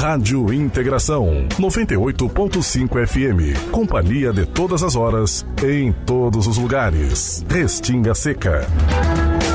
Rádio Integração 98.5 FM. Companhia de todas as horas, em todos os lugares. Restinga Seca.